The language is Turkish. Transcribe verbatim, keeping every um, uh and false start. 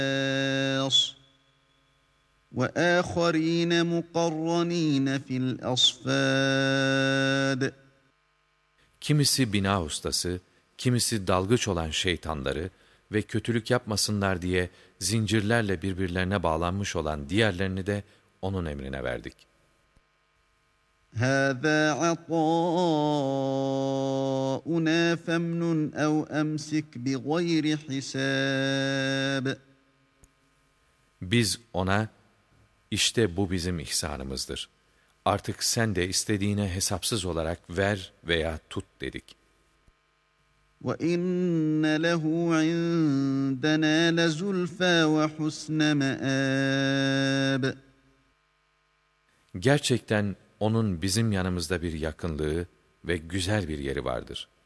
وَآخَرِينَ مُقَرَّنِينَ فِي الْأَصْفَادِ Kimisi bina ustası, kimisi dalgıç olan şeytanları ve kötülük yapmasınlar diye zincirlerle birbirlerine bağlanmış olan diğerlerini de onun emrine verdik. هَذَا عَطَاؤُنَا فَامْنُنْ أَوْ أَمْسِكْ بِغَيْرِ حِسَابٍ Biz ona, işte bu bizim ihsanımızdır. Artık sen de istediğine hesapsız olarak ver veya tut dedik. وَإِنَّ لَهُ عِندَنَا لَزُلْفَى وَحُسْنَ مَآبٍ Gerçekten onun bizim yanımızda bir yakınlığı ve güzel bir yeri vardır.